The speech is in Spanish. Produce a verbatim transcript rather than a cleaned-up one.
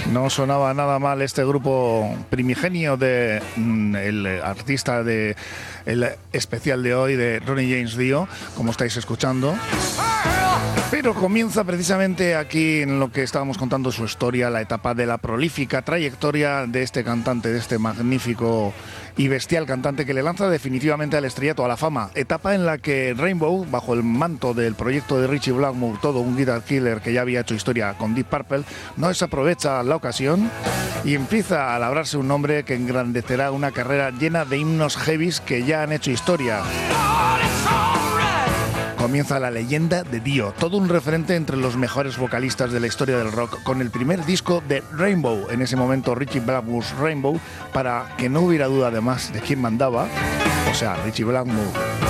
No sonaba nada mal este grupo primigenio de mm, el artista de el especial de hoy de Ronnie James Dio, como estáis escuchando. Pero comienza precisamente aquí en lo que estábamos contando su historia, la etapa de la prolífica trayectoria de este cantante, de este magnífico y bestial cantante que le lanza definitivamente al estrellato, a la fama. Etapa en la que Rainbow, bajo el manto del proyecto de Ritchie Blackmore, todo un guitar killer que ya había hecho historia con Deep Purple, no desaprovecha la ocasión y empieza a labrarse un nombre que engrandecerá una carrera llena de himnos heavies que ya han hecho historia. Comienza la leyenda de Dio, todo un referente entre los mejores vocalistas de la historia del rock, con el primer disco de Rainbow, en ese momento Ritchie Blackmore's Rainbow, para que no hubiera duda además de quién mandaba, o sea, Ritchie Blackmore.